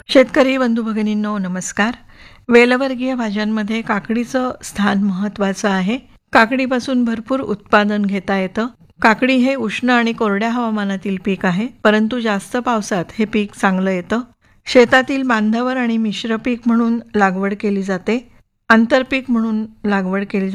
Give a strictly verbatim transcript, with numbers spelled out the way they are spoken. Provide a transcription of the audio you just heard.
शेतकरी बंधू भगिनींनो नमस्कार. वेलवर्गीय भाज्यांमध्ये काकडीचं स्थान महत्त्वाचं आहे. काकडीपासून भरपूर उत्पादन घेता येतं. काकडी हे उष्ण आणि कोरड्या हवामानातील पीक आहे, परंतु जास्त पावसात हे पीक चांगलं येतं. शेतातील बांधावर आणि मिश्र पीक म्हणून लागवड केली जाते. आंतरपीक म्हणून लागवड केली